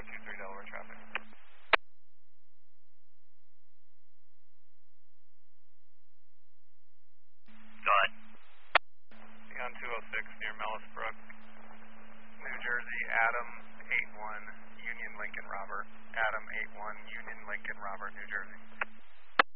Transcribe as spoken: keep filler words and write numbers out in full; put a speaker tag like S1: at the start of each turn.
S1: five two three Delaware traffic.
S2: Go ahead.
S1: On two oh six near Mellisbrook, New Jersey, Adam eight one, Union Lincoln Robert. Adam eight one, Union Lincoln Robert, New Jersey.